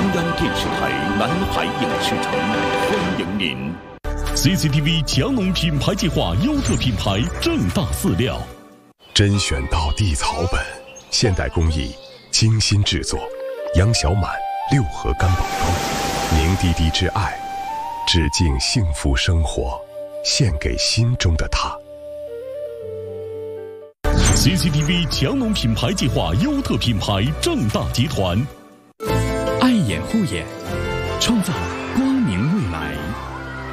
央电视台南海影视城欢迎您。CCTV 强农品牌计划优特品牌正大饲料， 甄选到地草本，现代工艺精心制作，杨小满六合干宝膏，凝滴滴之爱，致敬幸福生活，献给心中的他。 CCTV 强农品牌计划优特品牌正大集团， 爱眼护眼，创造